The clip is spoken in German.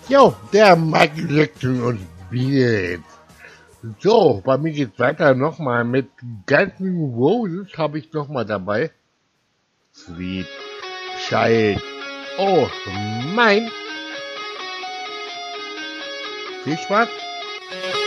Jo, der Michael Jackson und Beatles. So, bei mir geht's weiter nochmal mit Guns N' Roses habe ich nochmal dabei. Sweet Child. Oh, mein. Viel Spaß.